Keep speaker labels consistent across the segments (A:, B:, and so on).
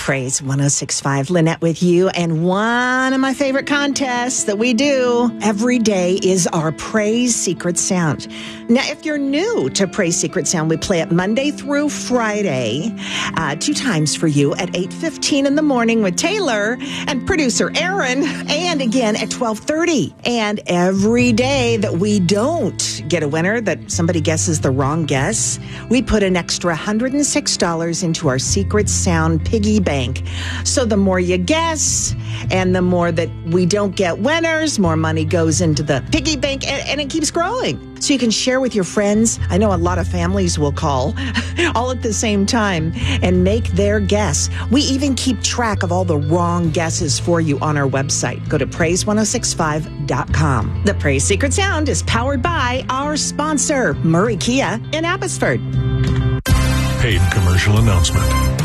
A: Praise 106.5. Lynette with you. And one of my favorite contests that we do every day is our Praise Secret Sound. Now, if you're new to Praise Secret Sound, we play it Monday through Friday, 2 times for you at 8:15 in the morning with Taylor and producer Aaron, and again at 12:30. And every day that we don't get a winner, that somebody guesses the wrong guess, we put an extra $106 into our Secret Sound piggy bank. So the more you guess and the more that we don't get winners, more money goes into the piggy bank, and it keeps growing. So you can share with your friends. I know a lot of families will call all at the same time and make their guess. We even keep track of all the wrong guesses for you on our website. Go to praise1065.com. The Praise Secret Sound is powered by our sponsor, Murray Kia in Abbotsford.
B: Paid commercial announcement.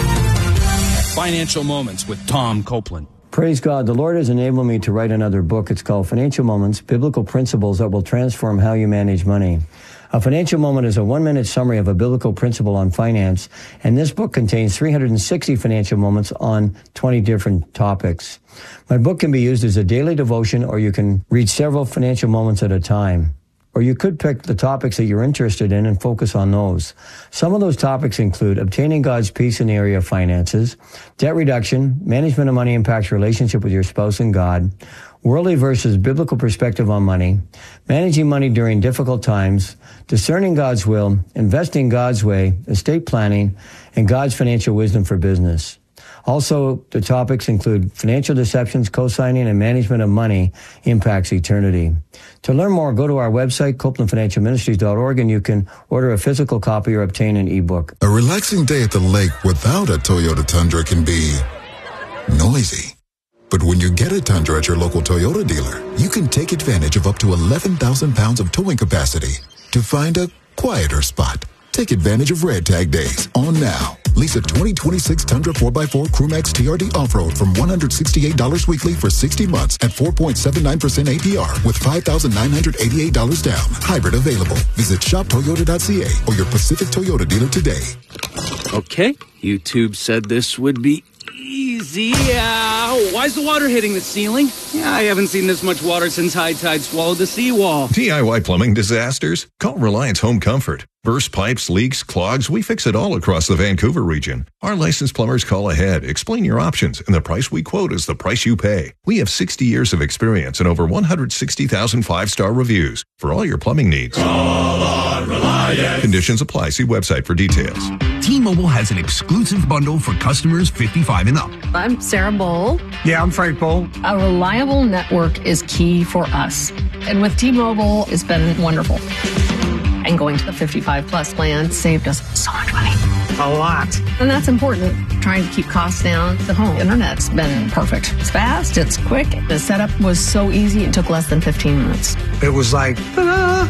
C: Financial Moments with Tom Copeland.
D: Praise God. The Lord has enabled me to write another book. It's called Financial Moments, Biblical Principles That Will Transform How You Manage Money. A financial moment is a 1-minute summary of a biblical principle on finance, and this book contains 360 financial moments on 20 different topics. My book can be used as a daily devotion, or you can read several financial moments at a time. Or you could pick the topics that you're interested in and focus on those. Some of those topics include obtaining God's peace in the area of finances, debt reduction, management of money impacts relationship with your spouse and God, worldly versus biblical perspective on money, managing money during difficult times, discerning God's will, investing God's way, estate planning, and God's financial wisdom for business. Also, the topics include financial deceptions, co-signing, and management of money impacts eternity. To learn more, go to our website, CopelandFinancialMinistries.org, and you can order a physical copy or obtain an ebook.
E: A relaxing day at the lake without a Toyota Tundra can be noisy. But when you get a Tundra at your local Toyota dealer, you can take advantage of up to 11,000 pounds of towing capacity to find a quieter spot. Take advantage of Red Tag Days on now. Lease a 2026 Tundra 4x4 Crewmax TRD Off-Road from $168 weekly for 60 months at 4.79% APR with $5,988 down. Hybrid available. Visit shoptoyota.ca or your Pacific Toyota dealer today.
C: Okay, YouTube said this would be easy. Why's the water hitting the ceiling? I haven't seen this much water since high tide swallowed the seawall.
B: DIY plumbing disasters? Call Reliance Home Comfort. Burst pipes, leaks, clogs, we fix it all across the Vancouver region. Our licensed plumbers call ahead, explain your options, and the price we quote is the price you pay. We have 60 years of experience and over 160,000 5-star reviews for all your plumbing needs.
F: Call on Reliance.
B: Conditions apply. See website for details.
G: T-Mobile has an exclusive bundle for customers 55 and up.
H: I'm Sarah Bowl.
I: Yeah, I'm Frank Bowl.
H: A reliable network is key for us. And with T-Mobile, it's been wonderful. And going to the 55 plus plan saved us so much money.
I: A lot.
H: And that's important. Trying to keep costs down. The home internet's been perfect. It's fast, it's quick. The setup was so easy, it took less than 15 minutes.
I: It was like, ta-da!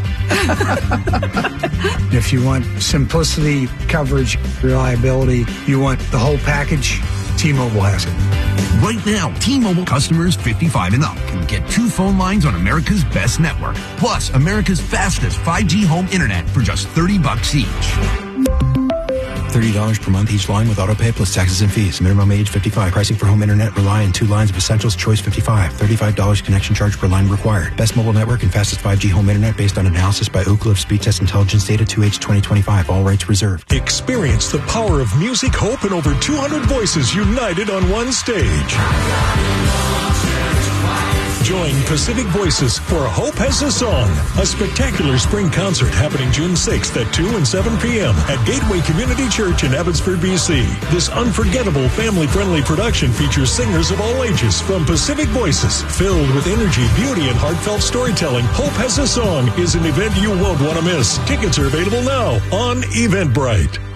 I: If you want simplicity, coverage, reliability, you want the whole package, T-Mobile has it.
G: Right now, T-Mobile customers 55 and up can get 2 phone lines on America's best network, plus America's fastest 5G home internet for just $30 each.
J: $30 per month each line with autopay plus taxes and fees. Minimum age 55. Pricing for home internet rely on 2 lines of essentials. Choice 55. $35 connection charge per line required. Best mobile network and fastest 5G home internet based on analysis by Ookla of Speed Test Intelligence Data 2H 2025. All rights reserved.
B: Experience the power of music, hope, and over 200 voices united on one stage. Join Pacific Voices for Hope Has a Song, a spectacular spring concert happening June 6th at 2 and 7 p.m. at Gateway Community Church in Abbotsford, BC. This unforgettable family-friendly production features singers of all ages from Pacific Voices. Filled with energy, beauty, and heartfelt storytelling, Hope Has a Song is an event you won't want to miss. Tickets are available now on Eventbrite.